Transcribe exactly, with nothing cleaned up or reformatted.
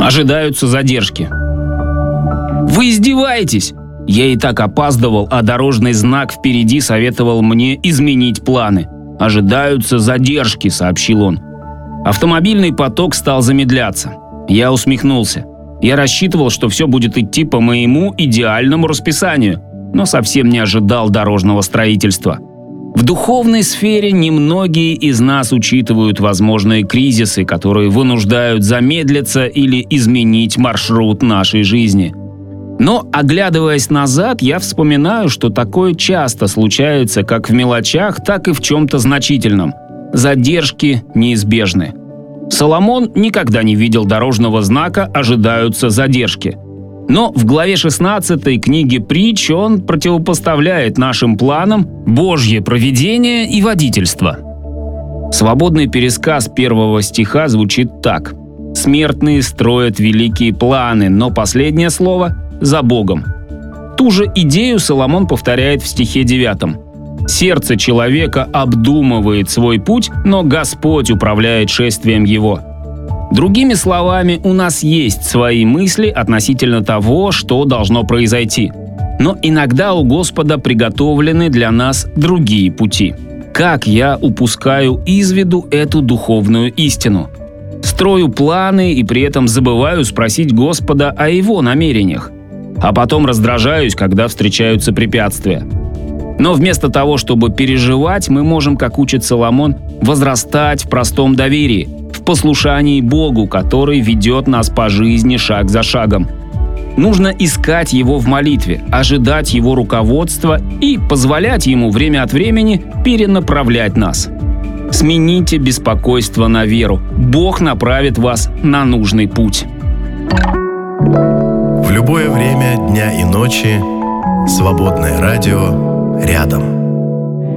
Ожидаются задержки. Вы издеваетесь? Я и так опаздывал, а дорожный знак впереди советовал мне изменить планы. Ожидаются задержки, сообщил он. Автомобильный поток стал замедляться. Я усмехнулся. Я рассчитывал, что все будет идти по моему идеальному расписанию, но совсем не ожидал дорожного строительства. В духовной сфере немногие из нас учитывают возможные кризисы, которые вынуждают замедлиться или изменить маршрут нашей жизни. Но, оглядываясь назад, я вспоминаю, что такое часто случается как в мелочах, так и в чем-то значительном. Задержки неизбежны. Соломон никогда не видел дорожного знака «Ожидаются задержки». Но в главе шестнадцатой книги «Притч» он противопоставляет нашим планам Божье провидение и водительство. Свободный пересказ первого стиха звучит так: «Смертные строят великие планы, но последнее слово за Богом». Ту же идею Соломон повторяет в стихе девятом. «Сердце человека обдумывает свой путь, но Господь управляет шествием его». Другими словами, у нас есть свои мысли относительно того, что должно произойти. Но иногда у Господа приготовлены для нас другие пути. Как я упускаю из виду эту духовную истину? Строю планы и при этом забываю спросить Господа о Его намерениях. А потом раздражаюсь, когда встречаются препятствия. Но вместо того, чтобы переживать, мы можем, как учит Соломон, возрастать в простом доверии, в послушании Богу, который ведет нас по жизни шаг за шагом. Нужно искать Его в молитве, ожидать Его руководства и позволять Ему время от времени перенаправлять нас. Смените беспокойство на веру. Бог направит вас на нужный путь. В любое время дня и ночи свободное радио рядом.